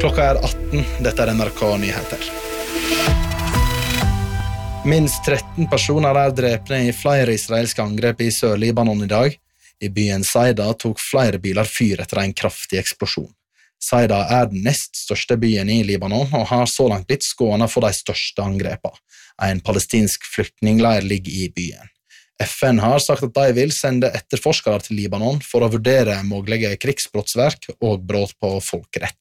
Klokka 18, dette NRK Nyheter. Minst 13 personer drepne i flere israelske angrep i Sør-Libanon i dag. I byen Saida tok flere biler fyr etter en kraftig eksplosjon. Saida den nest største byen i Libanon og har så langt blitt skånet for de største angrepene. En palestinsk flyktningleir ligger i byen. FN har sagt at de vil sende etterforskere til Libanon for å vurdere mulige krigsbrottsverk og brudd på folkeretten.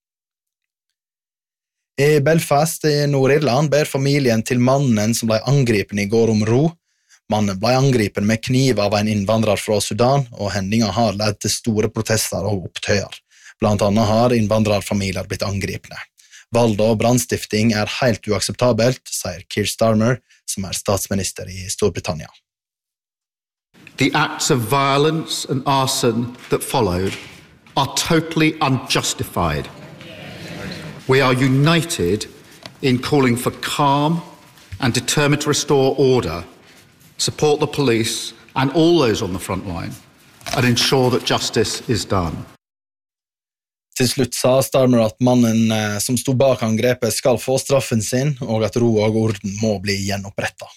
I Belfast i Nord-Irland ber familien til mannen som ble angripen i går om ro. Mannen ble angripen med kniv av en innvandrer fra Sudan, og hendingen har ledt til store protester og opptøyer. Blant annet har innvandrerfamilier blitt angripne. Vold og brandstifting helt uakseptabelt, sier Keir Starmer, som statsminister i Storbritannia. The acts of violence and arson that followed are totally unjustified. We are united in calling for calm and determined to restore order, support the police and all those on the front line, and ensure that justice is done. Til slutt sa Starmer at mannen som stod bak angrepet skal få straffen sin, og at ro og orden må bli gjenopprettet.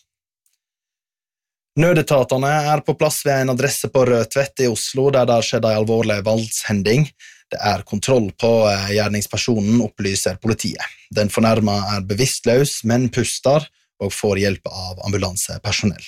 Nødetatene på plass ved en adresse på Rødtvet i Oslo, der det skjedde en alvorlig voldshending. Det kontroll på gjerningspersonen, opplyser politiet. Den fornærmede bevisstløs, men puster, og får hjelp av ambulansepersonell.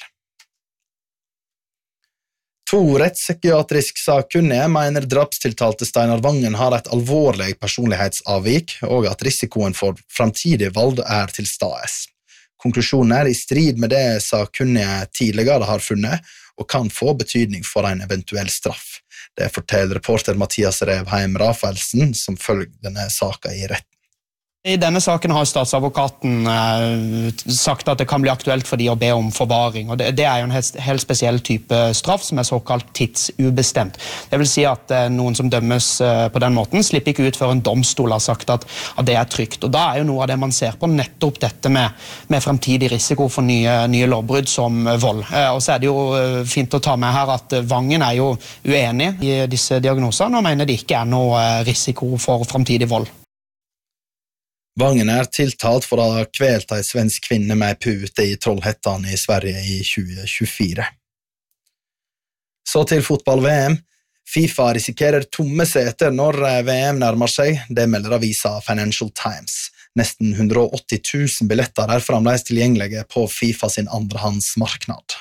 2 rettspsykiatrisk sakkunnige mener drapstiltalte Steinar Vangen har et alvorlig personlighetsavvik, og at risikoen for framtidig vold til stades. Konklusjonen i strid med det sakkunnige tidligere har funnet, og kan få betydning for en eventuell straff. Det forteller reporter Mathias Revheim Rafaelsen, som følger denne saken i retten. I denne saken har statsadvokaten sagt at det kan bli aktuelt for de å be om forvaring, og det jo en helt spesiell type straff som såkalt tidsubestemt. Det vil si at noen som dømmes på den måten slipper ikke ut før en domstol har sagt at det trygt. Og da jo noe av det man ser på nettopp dette med fremtidig risiko for nye lovbrudd som vold. Og så det jo fint å ta med her at Vangen jo uenig i disse diagnosene og mener det ikke noe risiko for fremtidig vold. Vangen tiltalt for å ha kvelt en svensk kvinne med pute i Trollhättan i Sverige i 2024. Så til fotball-VM. FIFA risikerer tomme seter når VM nærmer seg, det melder avisa Financial Times. Nesten 180 000 billetter fremdeles tilgjengelige på FIFA sin andrehandsmarknad.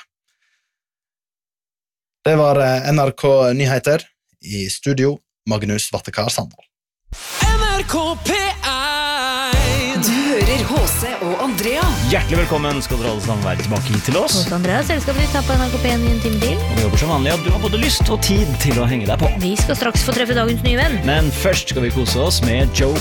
Det var NRK Nyheter. I studio, Magnus Vattekar Sandal. NRK P1. Du hører H.C. og Andrea. Hjertelig velkommen skal dere alle sammen være tilbake hit til oss. Hos Andrea, selskapet ditt på NRK P1 i en time til. Og vi håper som vanlig at du har både lyst og tid til å henge deg på. Vi skal straks få treffe dagens nye venn. Men først skal vi kose oss med Joe